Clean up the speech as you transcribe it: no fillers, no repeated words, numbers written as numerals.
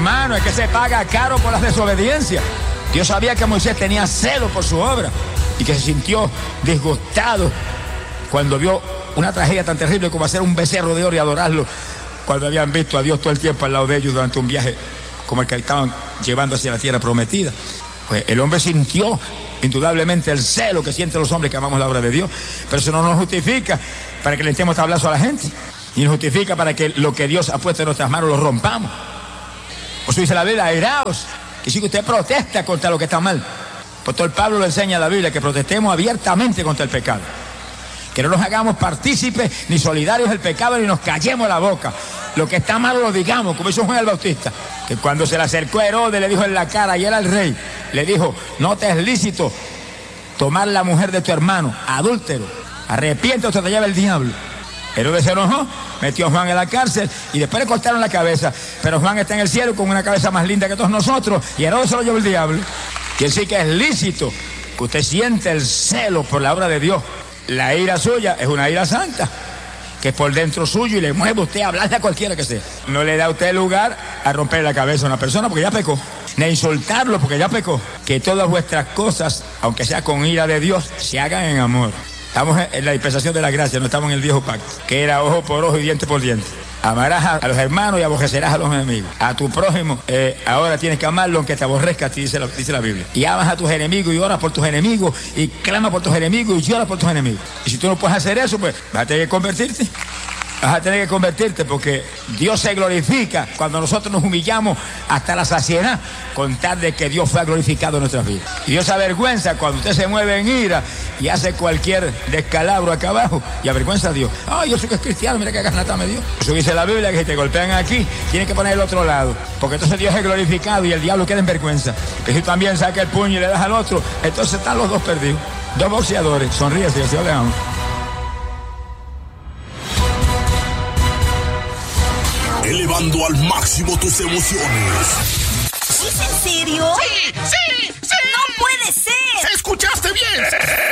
hermano, es que se paga caro por las desobediencias. Dios sabía que Moisés tenía celo por su obra y que se sintió disgustado cuando vio una tragedia tan terrible como hacer un becerro de oro y adorarlo, cuando habían visto a Dios todo el tiempo al lado de ellos durante un viaje como el que estaban llevando hacia la tierra prometida. Pues el hombre sintió indudablemente el celo que sienten los hombres que amamos la obra de Dios, pero eso no nos justifica para que le estemos tablazo a la gente, y nos justifica para que lo que Dios ha puesto en nuestras manos lo rompamos. Por eso dice la Biblia, airaos, que si usted protesta contra lo que está mal. Pues todo el Pablo le enseña a la Biblia que protestemos abiertamente contra el pecado, que no nos hagamos partícipes ni solidarios del pecado ni nos callemos la boca. Lo que está malo lo digamos, como hizo Juan el Bautista, que cuando se le acercó a Herodes le dijo en la cara, y era el rey, le dijo, no te es lícito tomar la mujer de tu hermano, adúltero, arrepiente o te lleva el diablo. Herodes se enojó, metió a Juan en la cárcel y después le cortaron la cabeza, pero Juan está en el cielo con una cabeza más linda que todos nosotros, y Herodes se lo llevó el diablo. Quiere decir que es lícito que usted siente el celo por la obra de Dios. La ira suya es una ira santa, que es por dentro suyo y le mueve a usted a hablarle a cualquiera que sea. No le da a usted lugar a romper la cabeza a una persona porque ya pecó, ni a insultarlo porque ya pecó. Que todas vuestras cosas, aunque sea con ira de Dios, se hagan en amor. Estamos en la dispensación de la gracia, no estamos en el viejo pacto, que era ojo por ojo y diente por diente. Amarás a los hermanos y aborrecerás a los enemigos. A tu prójimo, ahora tienes que amarlo aunque te aborrezca, dice la Biblia. Y amas a tus enemigos y oras por tus enemigos y clamas por tus enemigos y lloras por tus enemigos. Y si tú no puedes hacer eso, pues vas a tener que convertirte. Vas a tener que convertirte, porque Dios se glorifica cuando nosotros nos humillamos hasta la saciedad, con tal de que Dios fue glorificado en nuestras vidas. Y Dios se avergüenza cuando usted se mueve en ira y hace cualquier descalabro acá abajo y avergüenza a Dios. Ay, yo soy que es cristiano, mira qué garnata me dio. Eso dice la Biblia, que si te golpean aquí, tienes que poner el otro lado, porque entonces Dios es glorificado y el diablo queda en vergüenza. Que si también saca el puño y le das al otro, entonces están los dos perdidos. Dos boxeadores, sonríese, Dios le ama. Elevando al máximo tus emociones. ¿Es en serio? ¡Sí! ¡Sí! ¡Sí! ¡No puede ser! ¡Escuchaste bien!